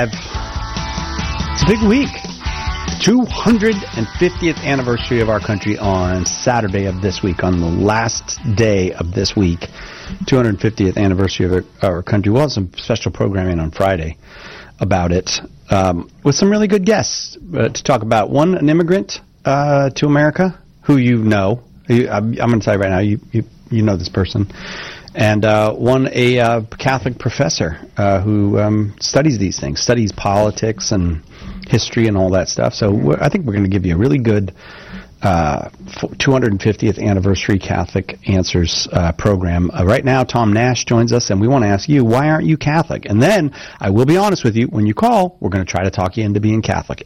It's a big week. 250th anniversary of our country on Saturday of this week, on the last day of this week. 250th anniversary of our country. We'll have some special programming on Friday about it, with some really good guests to talk about. One, an immigrant to America, who you know. I'm going to tell you right now, you know this person. And one, a Catholic professor who studies these things, studies politics and history and all that stuff. So I think we're going to give you a really good 250th anniversary Catholic Answers program. Right now, Tom Nash joins us, and we want to ask you, why aren't you Catholic? And then, I will be honest with you, when you call, we're going to try to talk you into being Catholic.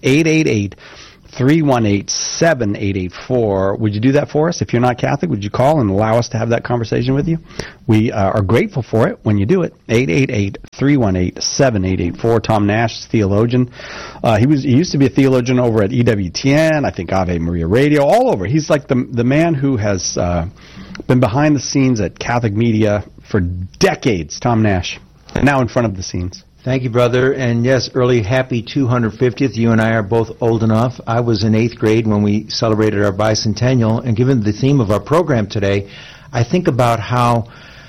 888-318-7884. Would you do that for us? If you're not Catholic, would you call and allow us to have that conversation with you? We are grateful for it when you do it. 888-318-7884. Tom Nash, theologian. He used to be a theologian over at EWTN, I think Ave Maria Radio, all over. He's like the man who has been behind the scenes at Catholic media for decades. Tom Nash, now in front of the scenes. Thank you, brother. And yes, early happy 250th. You and I are both old enough. I was in 8th grade when we celebrated our bicentennial. And given the theme of our program today, I think about how,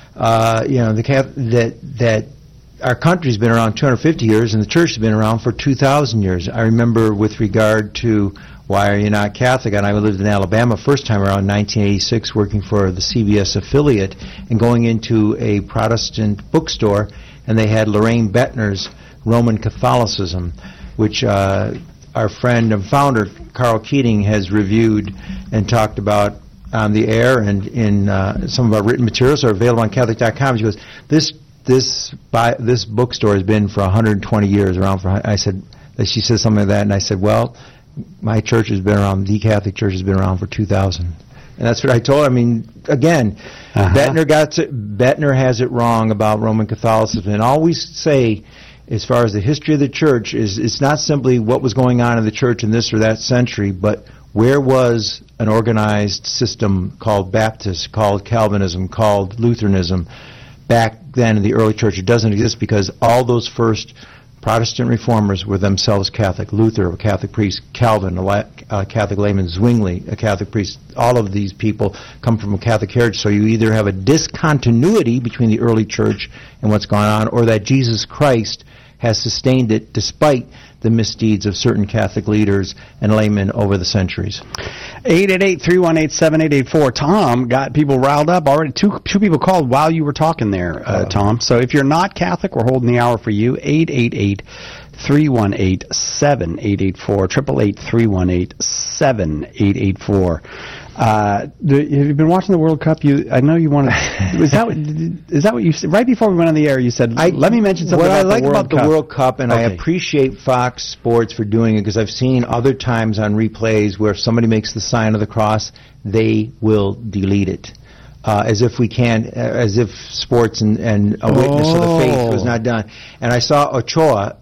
that our country's been around 250 years and the church has been around for 2,000 years. I remember with regard to why are you not Catholic? And I lived in Alabama first time around 1986 working for the CBS affiliate and going into a Protestant bookstore, and they had Lorraine Bettner's Roman Catholicism, which our friend and founder, Carl Keating, has reviewed and talked about on the air, and in some of our written materials are available on Catholic.com. She goes, this bookstore has been for 120 years around. She said something like that, and I said, well, my church has been around, the Catholic Church has been around for 2,000. And that's what I told her. I mean, again, Bettner has it wrong about Roman Catholicism. And all we say, as far as the history of the church, is it's not simply what was going on in the church in this or that century, but where was an organized system called Baptist, called Calvinism, called Lutheranism back then in the early church. It doesn't exist because all those first Protestant reformers were themselves Catholic. Luther, a Catholic priest. Calvin, a Catholic layman. Zwingli, a Catholic priest. All of these people come from a Catholic heritage. So you either have a discontinuity between the early church and what's going on, or that Jesus Christ has sustained it despite the misdeeds of certain Catholic leaders and laymen over the centuries. 888-318-7884. Tom got people riled up already. Two people called while you were talking there, Tom. So if you're not Catholic, we're holding the hour for you. 888-318-7884. 888-318-7884. Have you been watching the World Cup? I know you want to. Is that what you said? Right before we went on the air, you said, let me mention something about the World Cup. What I like about the World Cup, and I appreciate Fox Sports for doing it, because I've seen other times on replays where if somebody makes the sign of the cross, they will delete it. As if sports and a witness of the faith was not done. And I saw Ochoa,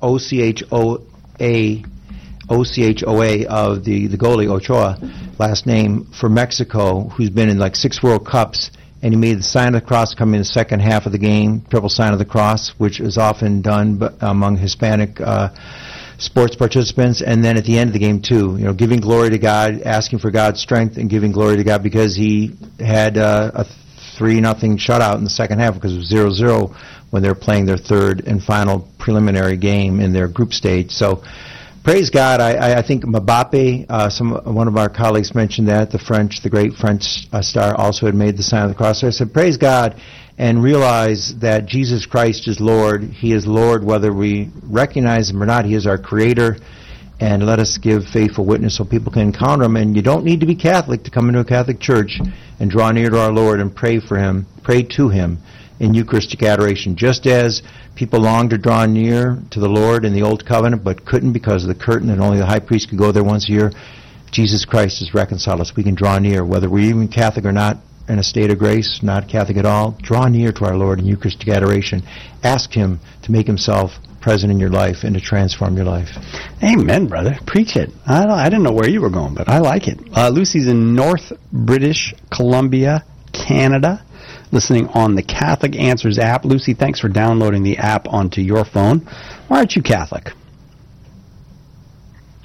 O-C-H-O-A of the goalie, Ochoa, last name, for Mexico, who's been in like 6 World Cups, and he made the sign of the cross coming in the second half of the game, triple sign of the cross, which is often done among Hispanic sports participants, and then at the end of the game too, giving glory to God, asking for God's strength, and giving glory to God because he had a 3-0 shutout in the second half because it was 0-0 when they were playing their third and final preliminary game in their group stage. So praise God. I think Mbappe, one of our colleagues mentioned that, the great French star, also had made the sign of the cross. So I said, praise God, and realize that Jesus Christ is Lord. He is Lord whether we recognize Him or not. He is our Creator, and let us give faithful witness so people can encounter Him. And you don't need to be Catholic to come into a Catholic church and draw near to our Lord and pray for Him, pray to Him in Eucharistic adoration, just as people long to draw near to the Lord in the Old Covenant but couldn't because of the curtain and only the high priest could go there once a year. Jesus Christ has reconciled us. We can draw near, whether we're even Catholic or not, in a state of grace, not Catholic at all. Draw near to our Lord in Eucharistic adoration. Ask Him to make Himself present in your life and to transform your life. Amen, brother. Preach it. I didn't know where you were going, but I like it. Lucy's in North British Columbia, Canada, listening on the Catholic Answers app. Lucy, thanks for downloading the app onto your phone. Why aren't you Catholic?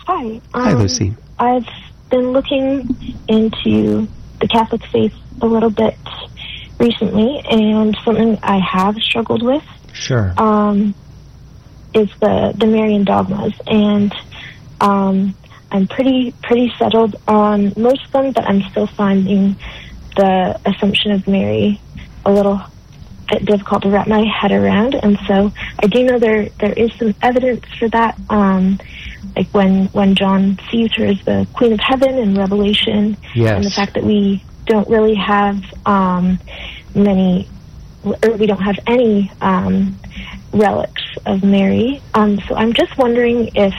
Hi. Hi, Lucy. I've been looking into the Catholic faith a little bit recently, and something I have struggled with Sure. is the Marian dogmas, and I'm pretty settled on most of them, but I'm still finding the Assumption of Mary a little bit difficult to wrap my head around, and so I do know there is some evidence for that, like when John sees her as the Queen of Heaven in Revelation, Yes. and the fact that we don't really have we don't have any relics of Mary. So I'm just wondering if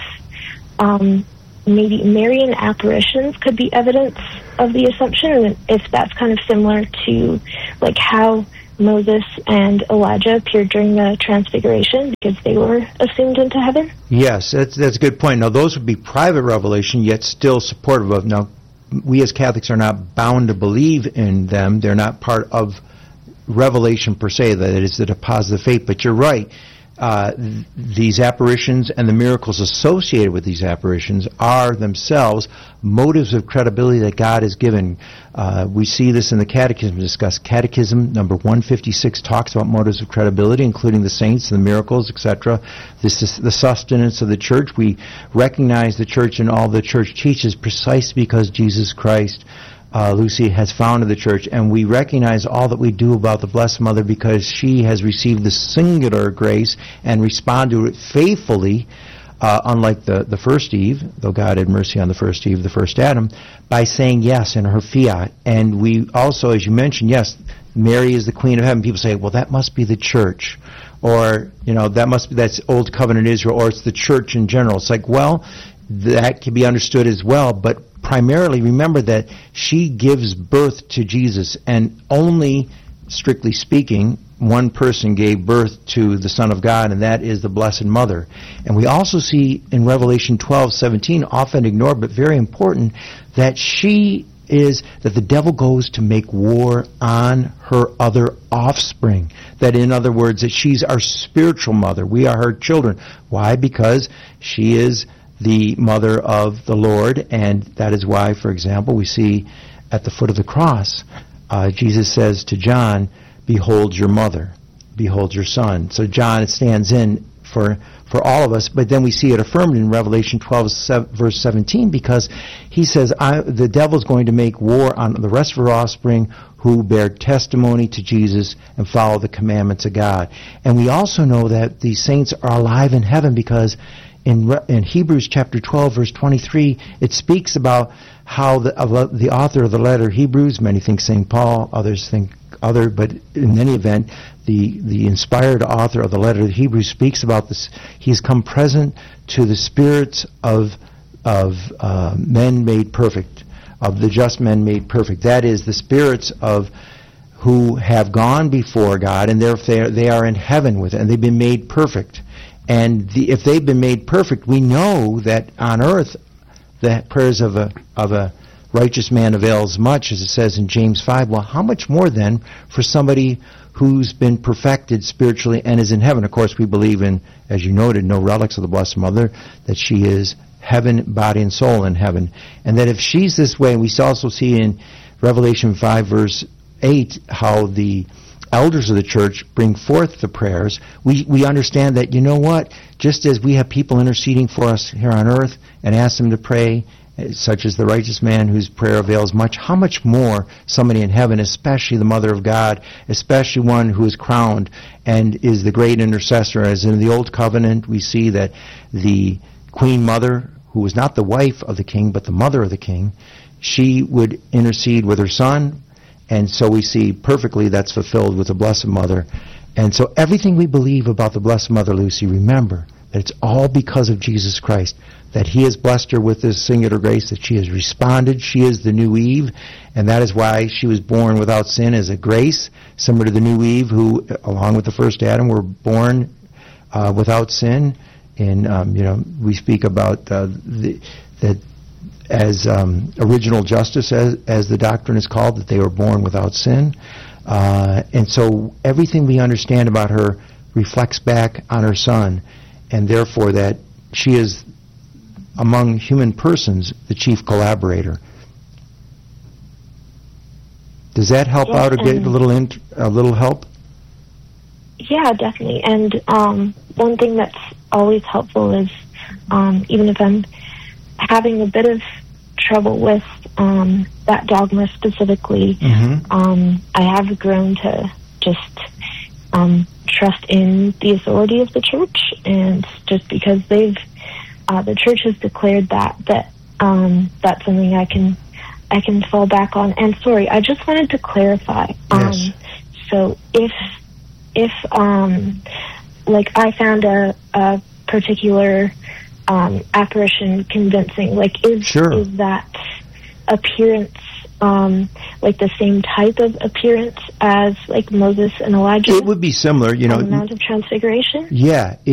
maybe Marian apparitions could be evidence of the Assumption, and if that's kind of similar to like how Moses and Elijah appeared during the Transfiguration because they were assumed into heaven. Yes, that's a good point. Now, those would be private revelation, yet still supportive of. Now, we as Catholics are not bound to believe in them. They're not part of revelation per se, that it is the deposit of faith. But you're right. These apparitions and the miracles associated with these apparitions are themselves motives of credibility that God has given. We see this in the Catechism discussed. Catechism number 156 talks about motives of credibility, including the saints and the miracles, etc. This is the sustenance of the Church. We recognize the Church and all the Church teaches precisely because Jesus Christ, Lucy, has founded the Church, and we recognize all that we do about the Blessed Mother because she has received the singular grace and responded to it faithfully, unlike the first Eve, though God had mercy on the first Eve, the first Adam, by saying yes in her fiat. And we also, as you mentioned, yes, Mary is the Queen of Heaven. People say, well, that must be the Church, or that's Old Covenant Israel, or it's the Church in general. It's like, well, that can be understood as well, but primarily remember that she gives birth to Jesus, and only, strictly speaking, one person gave birth to the Son of God, and that is the Blessed Mother. And we also see in Revelation 12:17, often ignored but very important, that that the devil goes to make war on her other offspring. That, in other words, that she's our spiritual mother. We are her children. Why? Because she is the mother of the Lord, and that is why, for example, we see at the foot of the cross, Jesus says to John, behold your mother, behold your son. So John stands in for all of us, but then we see it affirmed in Revelation 12, verse 17, because he says, the devil's going to make war on the rest of her offspring who bear testimony to Jesus and follow the commandments of God. And we also know that the saints are alive in heaven because in Hebrews chapter 12, verse 23, it speaks about how the author of the letter Hebrews, many think St. Paul, others think other, but in any event, the inspired author of the letter of Hebrews speaks about this. He's come present to the spirits of men made perfect, of the just men made perfect. That is, the spirits of who have gone before God, and therefore they are in heaven with it, and they've been made perfect. And if they've been made perfect, we know that on earth the prayers of a righteous man avails much, as it says in James 5. Well, how much more then for somebody who's been perfected spiritually and is in heaven? Of course, we believe in, as you noted, no relics of the Blessed Mother, that she is heaven, body and soul in heaven. And that if she's this way, we also see in Revelation 5, verse 8, how the elders of the Church bring forth the prayers. We understand that, you know what, just as we have people interceding for us here on earth and ask them to pray, such as the righteous man whose prayer avails much, how much more somebody in heaven, especially the Mother of God, especially one who is crowned and is the great intercessor. As in the Old Covenant, we see that the Queen Mother, who was not the wife of the king, but the mother of the king, she would intercede with her son. And so we see perfectly that's fulfilled with the Blessed Mother. And so everything we believe about the Blessed Mother, Lucy, remember that it's all because of Jesus Christ, that He has blessed her with this singular grace, that she has responded. She is the new Eve, and that is why she was born without sin as a grace, similar to the new Eve who, along with the first Adam, were born without sin. And, we speak about that as original justice, as the doctrine is called, that they were born without sin. And so everything we understand about her reflects back on her Son, and therefore that she is among human persons, the chief collaborator. Does that help out or get a little help? Yeah, definitely. And one thing that's always helpful is even if I'm having a bit of trouble with that dogma specifically, I have grown to just trust in the authority of the church, and just because the church has declared that's something I can fall back on. And sorry, I just wanted to clarify. Yes. So if like I found a particular apparition convincing, like is that appearance like the same type of appearance as like Moses and Elijah? It would be similar, on the Mount of Transfiguration? Yeah.